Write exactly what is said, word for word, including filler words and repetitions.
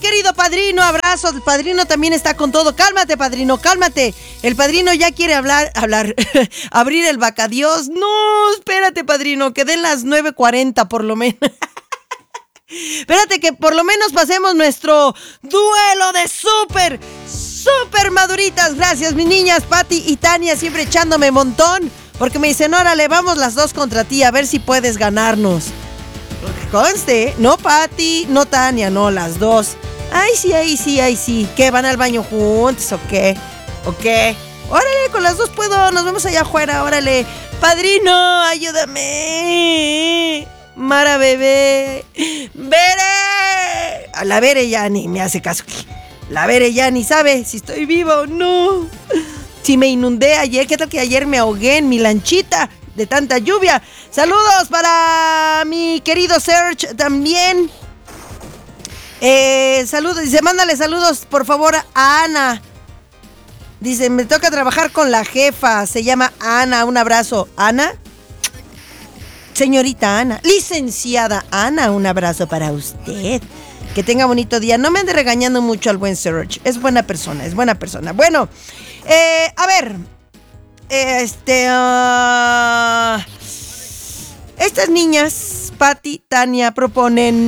querido padrino, abrazo. El padrino también está con todo. Cálmate, padrino, cálmate. El padrino ya quiere hablar, hablar, abrir el Bacadiós. No, espérate, padrino, que den las nueve cuarenta por lo menos. Espérate que por lo menos pasemos nuestro duelo de súper, súper maduritas. Gracias, mis niñas, Pati y Tania, siempre echándome montón. Porque me dicen, órale, vamos las dos contra ti, a ver si puedes ganarnos. Conste, no Pati, no Tania, no, las dos. Ay, sí, ay, sí, ay, sí. ¿Qué, van al baño juntos o qué? ¿O qué? Órale, con las dos puedo, nos vemos allá afuera, órale. Padrino, ayúdame. Mara bebé. ¡Bere! A la Bere ya ni me hace caso. La Bere ya ni sabe si estoy viva o no. Si me inundé ayer, ¿qué tal que ayer me ahogué en mi lanchita de tanta lluvia? Saludos para mi querido Serge también. Eh, saludos, dice, mándale saludos por favor a Ana. Dice, me toca trabajar con la jefa, se llama Ana, un abrazo. ¿Ana? Señorita Ana, licenciada Ana, un abrazo para usted. Que tenga bonito día. No me ande regañando mucho al buen Serge. Es buena persona, es buena persona. Bueno, eh, a ver. Este. Uh, estas niñas, Pati, Tania, proponen